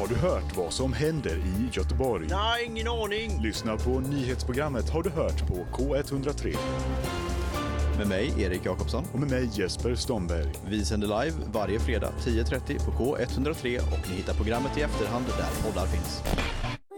du hört vad som händer i Göteborg? Nej, ingen aning. Lyssna på nyhetsprogrammet Har du hört på K103. Med mig, Erik Jakobsson. Och med mig, Jesper Stomberg. Vi sänder live varje fredag 10.30 på K103 och ni hittar programmet i efterhand där poddar finns.